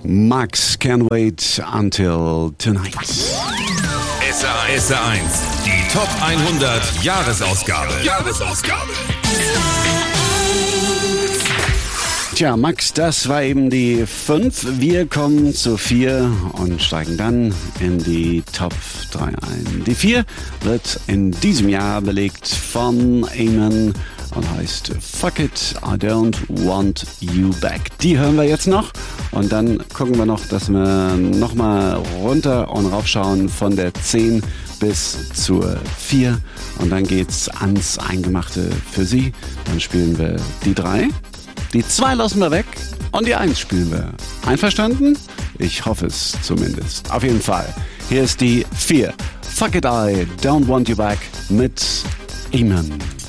Max, Can't Wait Until Tonight. SR1, die Top 100 Jahresausgabe. Tja, Max, das war eben die 5. Wir kommen zu 4 und steigen dann in die Top 3 ein. Die 4 wird in diesem Jahr belegt von Eamon und heißt Fuck It, I Don't Want You Back. Die hören wir jetzt noch und dann gucken wir noch, dass wir nochmal runter und raufschauen von der 10 bis zur 4 und dann geht's ans Eingemachte für Sie. Dann spielen wir die 3. Die 2 lassen wir weg und die 1 spielen wir. Einverstanden? Ich hoffe es zumindest. Auf jeden Fall. Hier ist die 4. Fuck It, I Don't Want You Back mit Eamon.